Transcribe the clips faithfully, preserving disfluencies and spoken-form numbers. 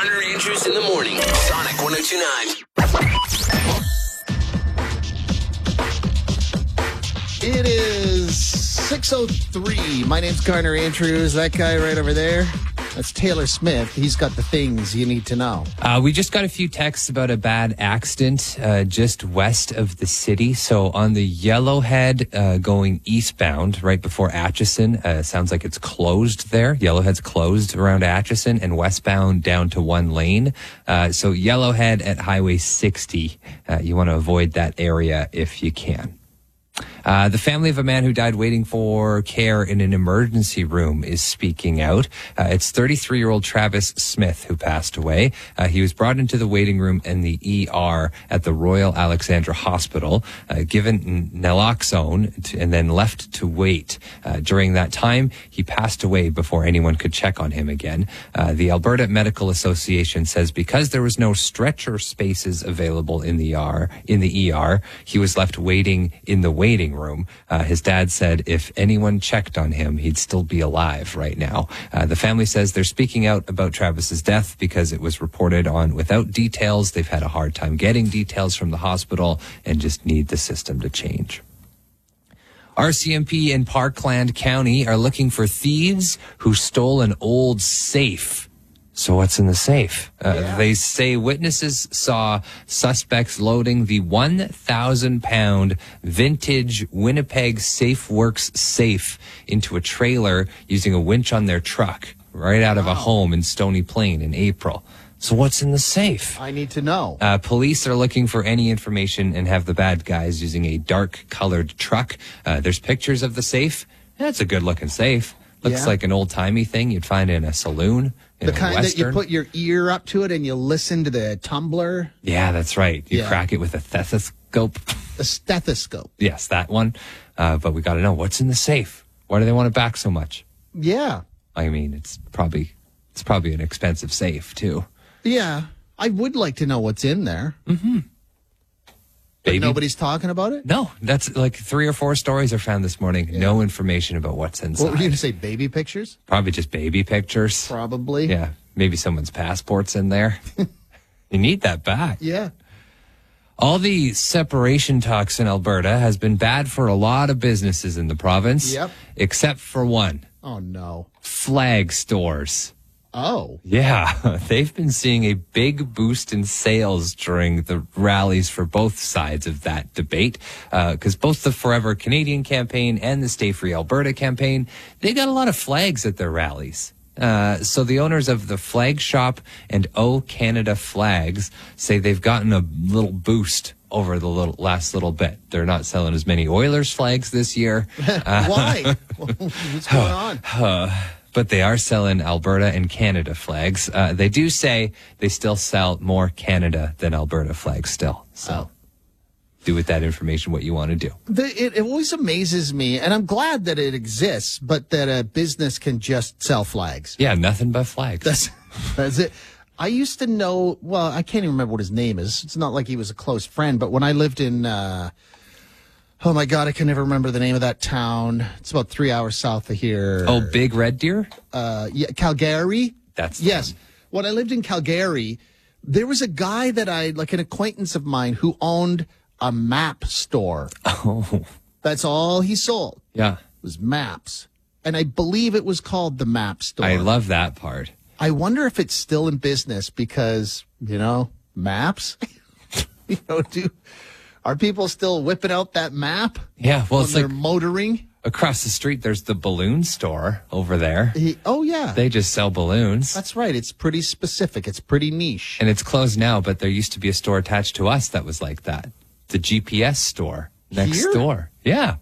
Garner Andrews in the morning. Sonic one oh two point nine. It is six oh three. My name's Garner Andrews. That guy right over there, that's Taylor Smith. He's got the things you need to know. Uh, we just got a few texts about a bad accident uh, just west of the city. So on the Yellowhead uh, going eastbound right before Atchison, uh, sounds like it's closed there. Yellowhead's closed around Atchison, and westbound down to one lane. Uh, so Yellowhead at Highway sixty. Uh, you want to avoid that area if you can. Uh, the family of a man who died waiting for care in an emergency room is speaking out. Uh, it's thirty-three-year-old Travis Smith who passed away. Uh, he was brought into the waiting room in the E R at the Royal Alexandra Hospital, uh, given naloxone, to, and then left to wait. Uh, during that time, he passed away before anyone could check on him again. Uh, the Alberta Medical Association says because there was no stretcher spaces available in the E R, in the E R, he was left waiting in the waiting room. Uh, his dad said if anyone checked on him, he'd still be alive right now. Uh, the family says they're speaking out about Travis's death because it was reported on without details. They've had a hard time getting details from the hospital and just need the system to change. R C M P in Parkland County are looking for thieves who stole an old safe. So what's in the safe? Uh, yeah. They say witnesses saw suspects loading the one thousand pound vintage Winnipeg SafeWorks safe into a trailer using a winch on their truck right out of wow. a home in Stony Plain in April. So what's in the safe? I need to know. Uh, police are looking for any information and have the bad guys using a dark-colored truck. Uh, there's pictures of the safe. That's a good-looking safe. Looks yeah. like an old-timey thing you'd find in a saloon. The kind Western. That you put your ear up to it and you listen to the tumbler. Yeah, that's right. You yeah. crack it with a stethoscope. A stethoscope. Yes, that one. Uh, but we got to know what's in the safe. Why do they want it back so much? Yeah. I mean, it's probably it's probably an expensive safe too. Yeah, I would like to know what's in there. Mm-hmm. But nobody's talking about it? No, that's like three or four stories are found this morning. Yeah. No information about what's inside. What were you going to say, baby pictures? Probably just baby pictures. Probably. Yeah, maybe someone's passport's in there. You need that back. Yeah. All the separation talks in Alberta has been bad for a lot of businesses in the province. Yep. Except for one. Oh, no. Flag stores. Oh. Yeah, they've been seeing a big boost in sales during the rallies for both sides of that debate, because uh, both the Forever Canadian campaign and the Stay Free Alberta campaign, they got a lot of flags at their rallies. Uh, so the owners of the Flag Shop and O Canada Flags say they've gotten a little boost over the little, last little bit. They're not selling as many Oilers flags this year. Uh, Why? What's going on? Uh, But they are selling Alberta and Canada flags. Uh, they do say they still sell more Canada than Alberta flags still. So oh. do with that information what you want to do. The, it, it always amazes me, and I'm glad that it exists, but that a business can just sell flags. Yeah, nothing but flags. That's, that's it. I used to know, well, I can't even remember what his name is. It's not like he was a close friend, but when I lived in... Uh, Oh, my God, I can never remember the name of that town. It's about three hours south of here. Oh, Big Red Deer? Uh, yeah, Calgary? That's Yes. them. When I lived in Calgary, there was a guy that I, like an acquaintance of mine, who owned a map store. Oh. That's all he sold. Yeah. Was maps. And I believe it was called the Map Store. I love that part. I wonder if it's still in business because, you know, maps? you know, do... Are people still whipping out that map? Yeah, well, when it's they're like motoring. Across the street, there's the balloon store over there. He, oh, yeah. They just sell balloons. That's right. It's pretty specific. It's pretty niche. And it's closed now, but there used to be a store attached to us that was like that. The G P S store next Here? door. Yeah.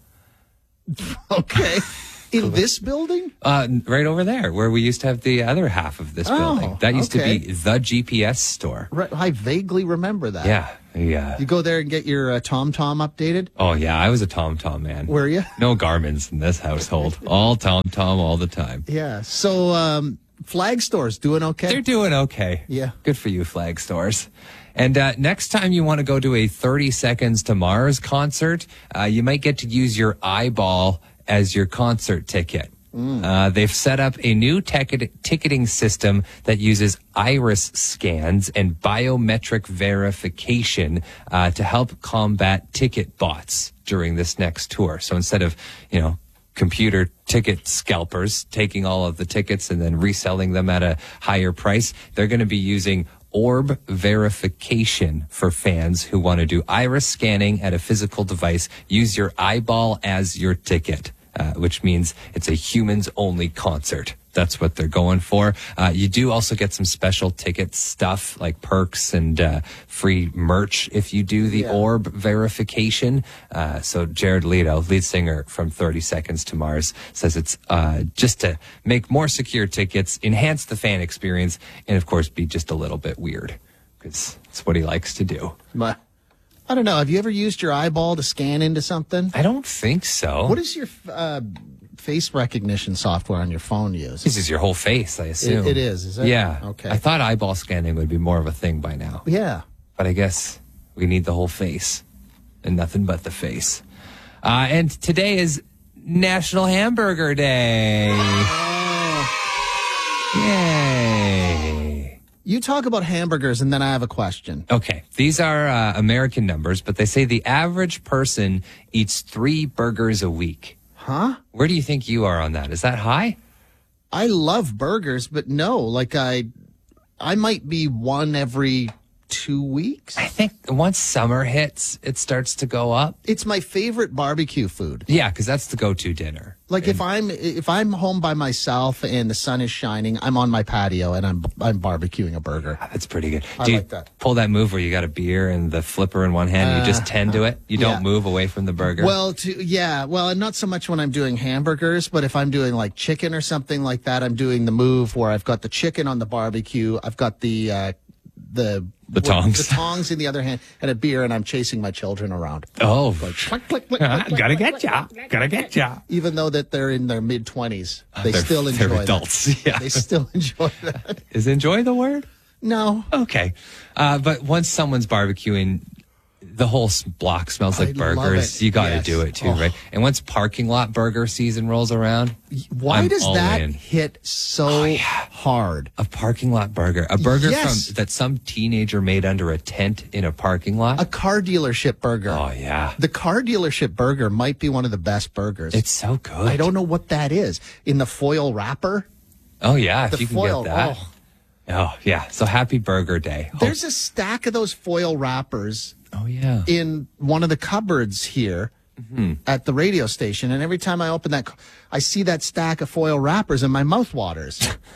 Okay. In this building? Uh, right over there, where we used to have the other half of this oh, building. That used okay. to be the G P S store. Right. I vaguely remember that. Yeah. Yeah. You go there and get your uh, TomTom updated? Oh, yeah. I was a TomTom man. Were you? No Garmin's in this household. All TomTom all the time. Yeah. So, um, flag stores doing okay? They're doing okay. Yeah. Good for you, flag stores. And uh, next time you want to go to a thirty Seconds to Mars concert, uh, you might get to use your eyeball as your concert ticket. Uh, they've set up a new ticket- ticketing system that uses iris scans and biometric verification uh, to help combat ticket bots during this next tour. So instead of, you know, computer ticket scalpers taking all of the tickets and then reselling them at a higher price, they're going to be using orb verification for fans who want to do iris scanning at a physical device. Use your eyeball as your ticket. Uh, which means it's a humans-only concert. That's what they're going for. Uh, you do also get some special ticket stuff like perks and uh, free merch if you do the Yeah. orb verification. Uh, so Jared Leto, lead singer from thirty seconds to Mars, says it's uh, just to make more secure tickets, enhance the fan experience, and of course be just a little bit weird because it's what he likes to do. But I don't know. Have you ever used your eyeball to scan into something? I don't think so. What does your uh, face recognition software on your phone use? This is your whole face, I assume. It, it is, is it? Yeah. Okay. I thought eyeball scanning would be more of a thing by now. Yeah. But I guess we need the whole face and nothing but the face. Uh, and today is National Hamburger Day. Yay. You talk about hamburgers, and then I have a question. Okay. These are uh, American numbers, but they say the average person eats three burgers a week. Huh? Where do you think you are on that? Is that high? I love burgers, but no, like I, I might be one every two weeks. I think once summer hits, it starts to go up. It's my favorite barbecue food. Yeah, because that's the go-to dinner. Like if I'm if I'm home by myself and the sun is shining, I'm on my patio and I'm I'm barbecuing a burger. That's pretty good. I Do you like that. pull that move where you got a beer and the flipper in one hand and you just tend to it? You don't yeah. move away from the burger? Well, to, yeah, well, and not so much when I'm doing hamburgers, but if I'm doing like chicken or something like that, I'm doing the move where I've got the chicken on the barbecue, I've got the uh, the The tongs. the tongs in the other hand, and a beer, and I'm chasing my children around. oh, Click, click, click, click, Ah, click, gotta click, get click, ya. click, Gotta click, get ya. Even though that they're in their mid twenties, they they're- still enjoy they're that. adults, yeah. They still enjoy that. is enjoy the word? No, Okay. Uh, but once someone's barbecuing, the whole s- block smells like I love burgers. it. You got to Yes. do it too, Oh. right? And once parking lot burger season rolls around, why I'm does all that in. hit so hard? A parking lot burger, a burger Yes. from that some teenager made under a tent in a parking lot. A car dealership burger. oh yeah, The car dealership burger might be one of the best burgers. it's so good. I don't know what that is. In the foil wrapper? Oh yeah, if The you can foil. get that. Oh. Oh yeah, so happy Burger Day. Hope- There's a stack of those foil wrappers oh yeah. in one of the cupboards here Mm-hmm. at the radio station. And every time I open that, I see that stack of foil wrappers and my mouth waters.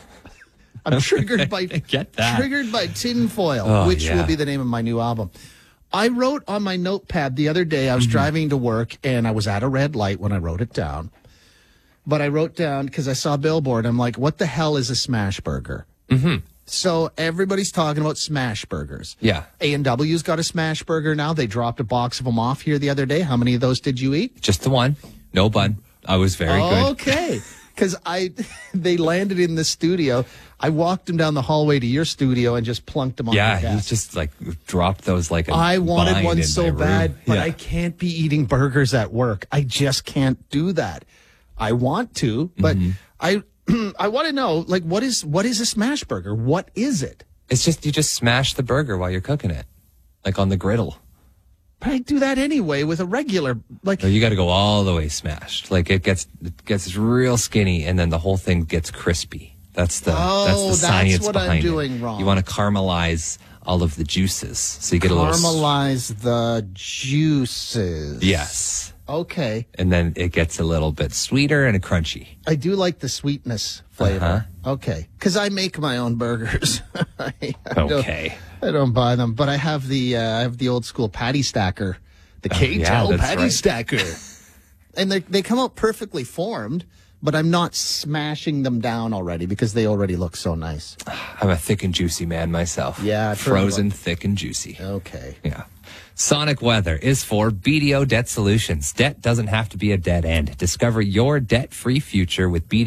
I'm triggered by Get that. triggered by tin foil, Oh, which yeah. will be the name of my new album. I wrote on my notepad the other day, I was Mm-hmm. driving to work and I was at a red light when I wrote it down. But I wrote down because I saw a billboard. I'm like, what the hell is a smash burger? Mm-hmm. So everybody's talking about smash burgers. Yeah. A and W's got a smash burger now. They dropped a box of them off here the other day. How many of those did you eat? Just the one. No bun. I was very good. Okay. Because I, they landed in the studio. I walked them down the hallway to your studio and just plunked them on Yeah, the he desk. just like dropped those like a I wanted vine one in so my room. bad, but Yeah. I can't be eating burgers at work. I just can't do that. I want to, but Mm-hmm. I I want to know, like, what is what is a smash burger? What is it? It's just you just smash the burger while you're cooking it, like on the griddle. But I do that anyway with a regular, like, So you got to go all the way smashed. Like it gets it gets real skinny, and then the whole thing gets crispy. That's the Oh, that's the that's science what I'm behind doing it. wrong. You want to caramelize all of the juices, so you get a little s- caramelize the juices. Yes, Okay. and then it gets a little bit sweeter and crunchy. I do like the sweetness flavor. Uh-huh. Okay. Because I make my own burgers. I don't- Okay. I don't buy them, but I have the uh, I have the old school patty stacker, the Oh, K-Tel yeah, that's patty right. stacker, and they they come out perfectly formed. But I'm not smashing them down already because they already look so nice. I'm a thick and juicy man myself. Yeah, I've heard frozen, thick and juicy. Okay. Yeah. Sonic Weather is for B D O Debt Solutions. Debt doesn't have to be a dead end. Discover your debt-free future with B D O.